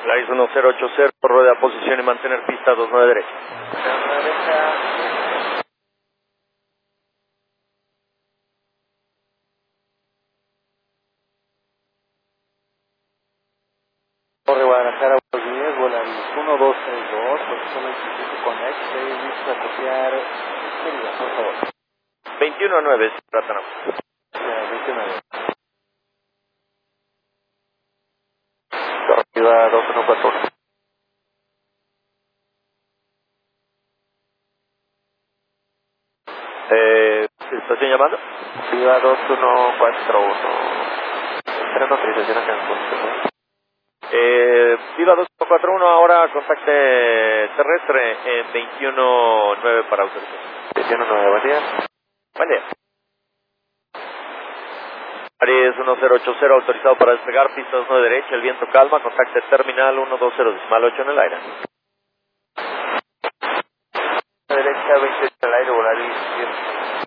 Volaris 1080, rueda posición y mantener pista 29 derecha. Torre Guadalajara, buenos días, Volaris 1232, posición 25 Connect, listo a copiar, por favor. 21-9, Ratanam. 29. Arriba 2141. ¿Estación llamando? Arriba 2141. Esperando autorización a Cancún. Viva 2141, ahora contacte terrestre en 21-9 para autorización. 21-9, buen día. Buen día. Aries 1080, autorizado para despegar, pista 29 derecha, el viento calma, contacte terminal 120.8 en el aire. Derecha 28 al aire, Volaris 10.